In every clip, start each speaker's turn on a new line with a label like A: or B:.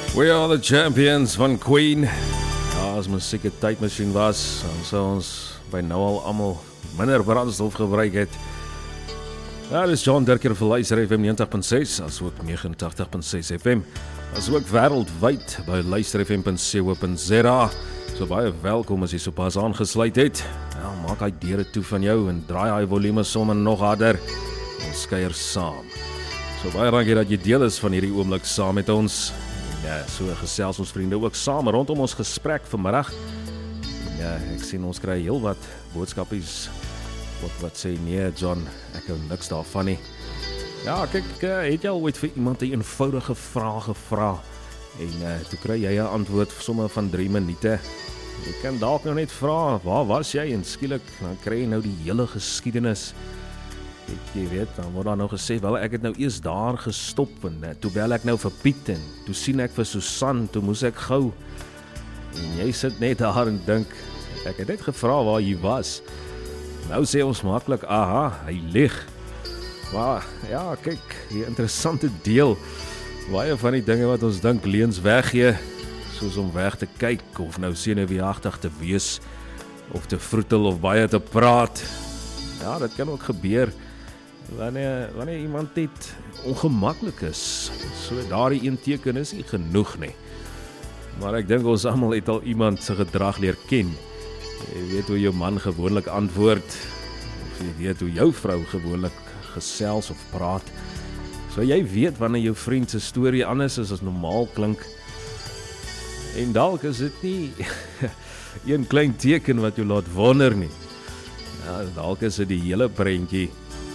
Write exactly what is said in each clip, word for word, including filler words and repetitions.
A: We are the champions van Queen. Ja, as musiek 'n tydmasjien was, dan sou ons by nou al almal minder brandstof gebruik het. Ja, dis John Derker vir Luister F M negentig punt ses, as ook negenentagtig punt ses F M, as ook wêreldwyd by luister f m punt co punt za. So baie welkom as jy sopas aangesluit het. Ja, maak hy deure toe van jou en draai hy volume sommer nog harder. Ons kuier saam. So baie dankie dat jy deel is van hierdie oomblik saam met ons. Ja, so gesels ons vriende ook saam rondom ons gesprek vanmiddag. Ja, ek sien ons kry heel wat boodskapies wat wat sê nee John, ek hou niks daarvan nie. Ja, kyk, het jy al ooit vir iemand 'n eenvoudige vraag gevra en uh, toe kry jy 'n antwoord sommer van drie minute. Jy kan dalk nou net vra, waar was jy? En skielik dan kry jy nou die hele geskiedenis. Ek, jy weet, dan word daar nou gesê, wel ek het nou eers daar gestop en uh, toe bel ek nou vir Piet en toe sien ek vir Susan, toe moes ek gou. En jy sit net daar en dink, ek het net gevra waar jy was. Nou sê ons maklik, aha, hy lieg. Maar ja, kyk, die interessante deel, baie van die dinge wat ons dink leuns weggee, soos om weg te kyk, of nou senuweeagtig te wees, of te vroetel, of baie te praat. Ja, dit kan ook gebeur, wanneer, wanneer iemand net ongemaklik is. So daardie een teken is nie genoeg nie. Maar ek dink ons almal het al iemand se gedrag leer ken. Jy weet hoe jou man gewoonlik antwoord, of jy weet hoe jou vrou gewoonlik gesels of praat. So jy weet wanneer jou vriend se storie anders is as normaal klink. En dalk is dit nie een klein teken wat jou laat wonder nie. Ja, dalk is dit die hele prentjie.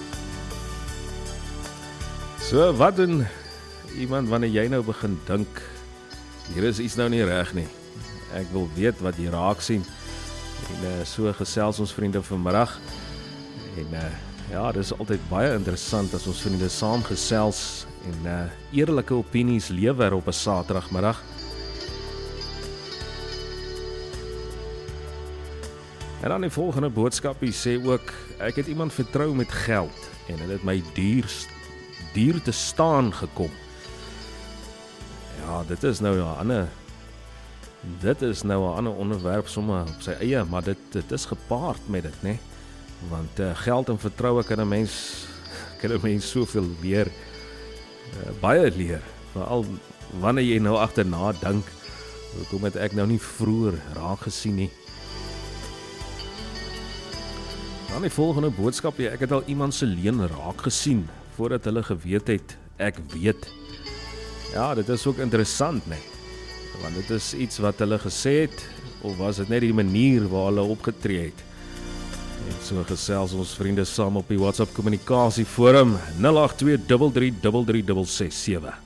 A: So wat doen iemand wanneer jy nou begin dink, hier is iets nou nie reg nie. Ek wil weet wat jy raak sien. En uh, so gesels ons vriende vanmiddag. En uh, ja, dit is altyd baie interessant as ons vriende saam gesels en uh, eerlike opinies lewer op 'n Saterdagmiddag. En dan die volgende boodskapie sê ook, ek het iemand vertrou met geld en dit het my duur, duur te staan gekom. Ja, dit is nou 'n ander Dit is nou 'n ander onderwerp sommer op sy eie, maar dit, dit is gepaard met dit, né? Want uh, geld en vertroue kan 'n mens kan 'n mens soveel leer, uh, baie leer, veral wanneer jy nou agterna dink, hoekom het ek nou nie vroeër raak gesien nie. Dan die volgende boodskap, ek het al iemand se leen raak gesien voordat hulle geweet het ek weet. Ja, dit is ook interessant, né? Want dit is iets wat hulle gesê het, of was dit net die manier waar hulle opgetree het? En so gesels ons vriende saam op die WhatsApp kommunikasie forum nul agt twee drie drie drie drie ses ses sewe.